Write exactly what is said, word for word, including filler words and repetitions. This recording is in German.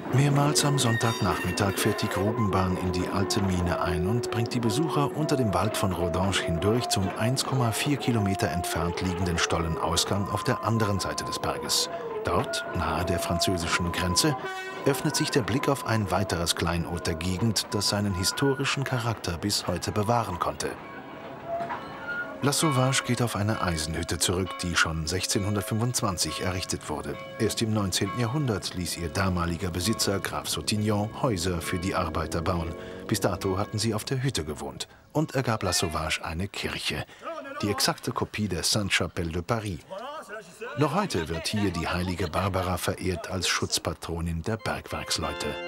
Mehrmals am Sonntagnachmittag fährt die Grubenbahn in die alte Mine ein und bringt die Besucher unter dem Wald von Rodange hindurch zum eins Komma vier Kilometer entfernt liegenden Stollenausgang auf der anderen Seite des Berges. Dort, nahe der französischen Grenze, öffnet sich der Blick auf ein weiteres Kleinod der Gegend, das seinen historischen Charakter bis heute bewahren konnte. La Sauvage geht auf eine Eisenhütte zurück, die schon sechzehnhundertfünfundzwanzig errichtet wurde. Erst im neunzehnten Jahrhundert ließ ihr damaliger Besitzer, Graf Sautignon, Häuser für die Arbeiter bauen. Bis dato hatten sie auf der Hütte gewohnt. Und er gab La Sauvage eine Kirche, die exakte Kopie der Sainte-Chapelle de Paris. Noch heute wird hier die heilige Barbara verehrt als Schutzpatronin der Bergwerksleute.